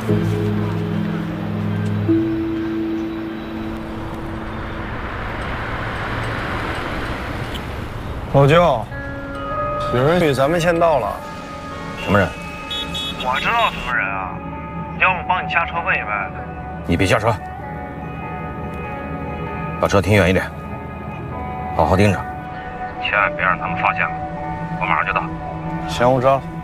老舅，有人比咱们先到了。 什么人？ 我知道什么人啊，要不帮你下车问一问？ 你别下车，把车停远一点，好好盯着，千万别让他们发现了。我马上就到。 行，我知道了。